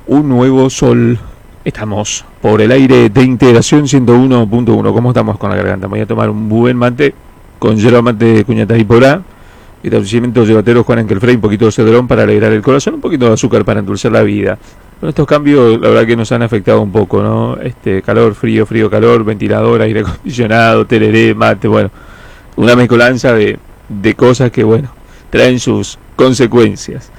un nuevo sol. Estamos por el aire de Integración 101.1. ¿Cómo estamos con la garganta? Voy a tomar un buen mate con yerba mate de Cuñatay Porá, establecimiento llevatero Juan Ángel Frey, un poquito de cedrón para alegrar el corazón, un poquito de azúcar para endulzar la vida. Bueno, estos cambios la verdad que nos han afectado un poco, ¿no? Calor, frío, frío, calor, ventilador, aire acondicionado, tereré, mate, bueno, una mezcolanza de cosas que, bueno, traen sus consecuencias.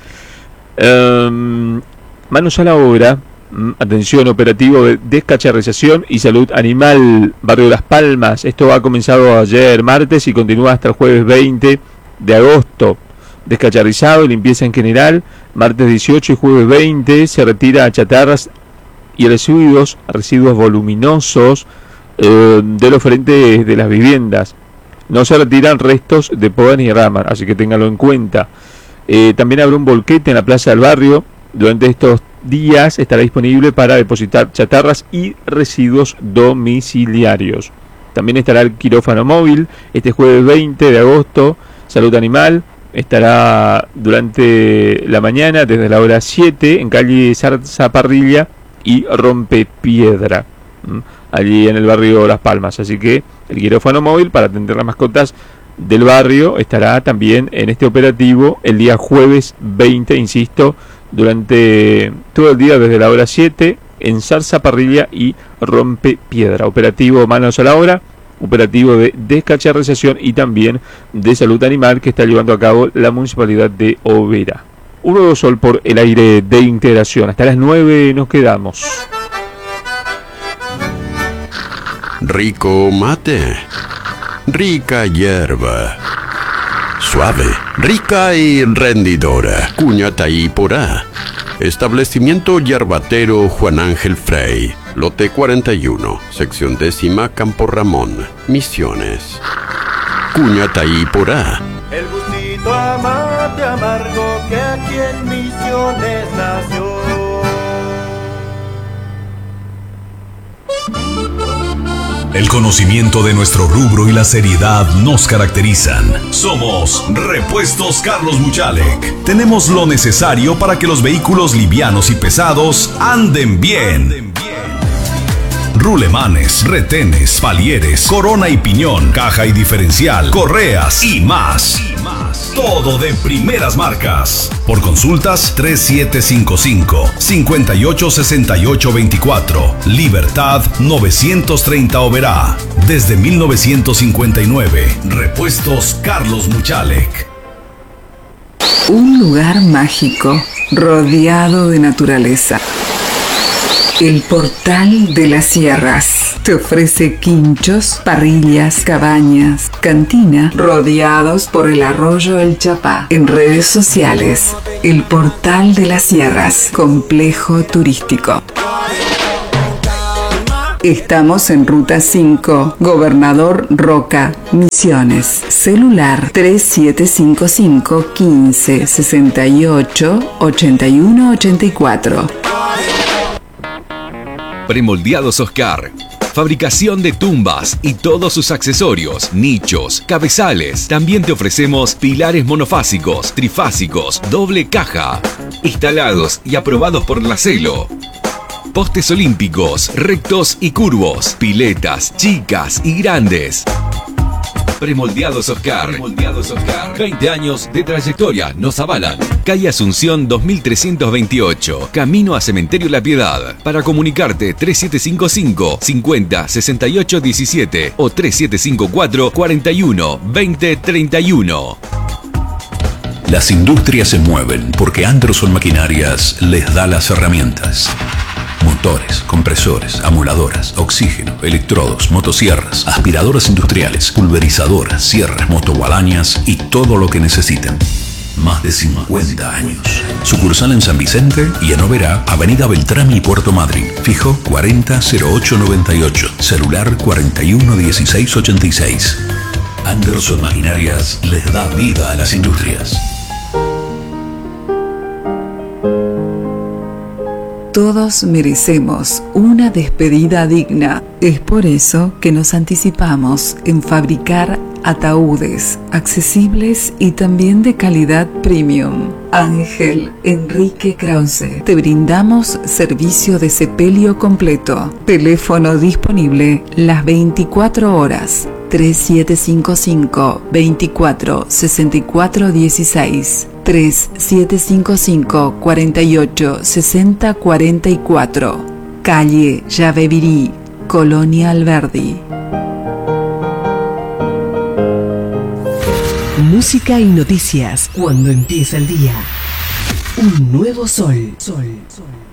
Manos a la obra. Atención, operativo de descacharrización y salud animal, barrio Las Palmas. Esto ha comenzado ayer martes y continúa hasta el jueves 20 de agosto. Descacharrizado y limpieza en general. Martes 18 y jueves 20 se retira chatarras y residuos voluminosos de los frentes de las viviendas. No se retiran restos de podas ni ramas, así que ténganlo en cuenta. También habrá un volquete en la plaza del barrio. Durante estos días estará disponible para depositar chatarras y residuos domiciliarios. También estará el quirófano móvil este jueves 20 de agosto. Salud animal estará durante la mañana desde la hora 7 en calle Zarza Parrilla y Rompepiedra, allí en el barrio Las Palmas. Así que el quirófano móvil para atender las mascotas del barrio estará también en este operativo el día jueves 20, insisto, durante todo el día desde la hora 7 en Zarza Parrilla y Rompepiedra. Operativo Manos a la Obra, operativo de descacharrización y también de salud animal que está llevando a cabo la Municipalidad de Oberá. Un nuevo sol por el aire de Integración. Hasta las 9 nos quedamos. Rico mate, rica hierba, suave, rica y rendidora. Cuñatay Porá. Establecimiento yerbatero Juan Ángel Frey. Lote 41, sección 10ª, Campo Ramón, Misiones. Cuñatay Porá. El gustito a mate amargo que aquí en Misiones nació. El conocimiento de nuestro rubro y la seriedad nos caracterizan. Somos Repuestos Carlos Muchalek. Tenemos lo necesario para que los vehículos livianos y pesados anden bien. Rulemanes, retenes, palieres, corona y piñón, caja y diferencial, correas y más. Todo de primeras marcas. Por consultas 3755-586824. Libertad 930 Oberá. Desde 1959. Repuestos Carlos Muchalek. Un lugar mágico, rodeado de naturaleza. El Portal de las Sierras te ofrece quinchos, parrillas, cabañas, cantina, rodeados por el arroyo El Chapá. En redes sociales, El Portal de las Sierras, complejo turístico. Estamos en Ruta 5, Gobernador Roca, Misiones. Celular 3755 15 68 81 84. Premoldeados Oscar. Fabricación de tumbas y todos sus accesorios, nichos, cabezales. También te ofrecemos pilares monofásicos, trifásicos, doble caja. Instalados y aprobados por la CELO. Postes olímpicos, rectos y curvos. Piletas, chicas y grandes. Premoldeados Oscar. 20 años de trayectoria nos avalan. Calle Asunción 2328, camino a Cementerio La Piedad. Para comunicarte 3755 50 68 17 o 3754 41 20 31. Las industrias se mueven porque Anderson Maquinarias les da las herramientas. Motores, compresores, amoladoras, oxígeno, electrodos, motosierras, aspiradoras industriales, pulverizadoras, sierras, motoguadañas y todo lo que necesiten. Más de 50 años. Sucursal en San Vicente y en Oberá, Avenida Beltrami y Puerto Madryn. Fijo 400898. Celular 411686. Anderson Maquinarias les da vida a las industrias. Todos merecemos una despedida digna. Es por eso que nos anticipamos en fabricar ataúdes accesibles y también de calidad premium. Ángel Enrique Krause. Te brindamos servicio de sepelio completo. Teléfono disponible las 24 horas. 3755 24 64 16, 3755 48 60 44, calle Yabebirí, Colonia Alberdi. Música y noticias cuando empieza el día. Un nuevo sol.